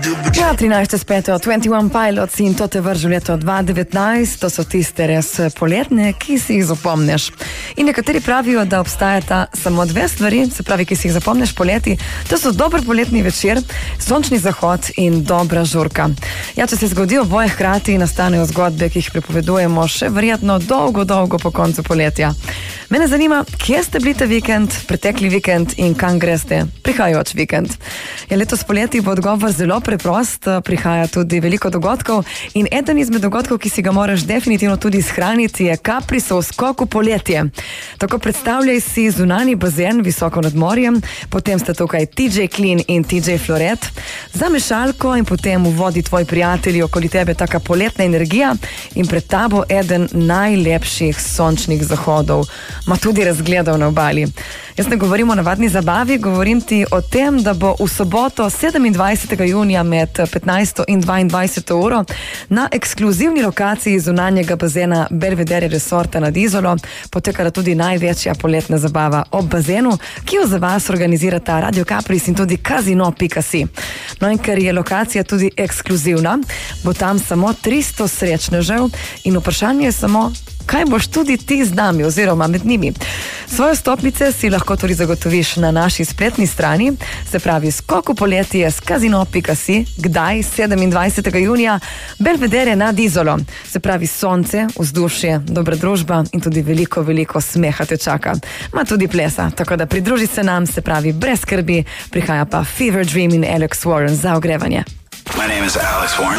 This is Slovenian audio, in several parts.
Ja, 13.5. 21 Pilots in to te vrže v leto 2019, to so tiste res poletne, ki si jih zapomniš. In nekateri pravijo, da obstajata samo dve stvari, se pravi, ki si jih zapomniš poleti, to so dober poletni večer, sončni zahod in dobra žurka. Ja, če se zgodijo oboje hkrati, nastanejo zgodbe, ki jih pripovedujemo še verjetno dolgo po koncu poletja. Mene zanima, kje ste bili ta vikend, pretekli vikend in kam greste prihajajoč vikend. Ja, letos poleti bo odgovor zelo preprost, prihaja tudi veliko dogodkov in eden izmed dogodkov, ki si ga moraš definitivno tudi shraniti, je Caprisov skok v poletje. Tako predstavljaj si zunani bazen visoko nad morjem, potem sta tukaj TJ Clean in TJ Floret, za mešalko in potem v vodi tvoji prijatelji, okoli tebe taka poletna energija in pred tabo eden najlepših sončnih zahodov, ma tudi razgledov na obali. Jaz ne govorim o navadni zabavi, govorim ti o tem, da bo v soboto 27. junija med 15. in 22. uro na ekskluzivni lokaciji zunanjega bazena Belvedere Resorta nad Izolo potekala tudi največja poletna zabava ob bazenu, ki jo za vas organizirata Radio Capris in tudi Casino.si. No in ker je lokacija tudi ekskluzivna, bo tam samo 300 srečnežev in vprašanje je samo, kaj boš tudi ti z nami oziroma med njimi. Svoje stopnice si lahko tudi zagotoviš na naši spletni strani, se pravi skok v poletje s Casino.si, kdaj 27. junija, Belvedere nad Izolo. Se pravi sonce, vzdušje, dobra družba in tudi veliko smeha te čaka. Ma tudi plesa, tako da pridruži se nam, se pravi brez skrbi, prihaja pa Fever Dream in Alex Warren za ogrevanje. My name is Alex Warren.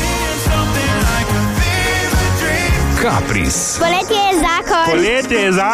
Capris. Poletje je zakon. Poletje je zakon.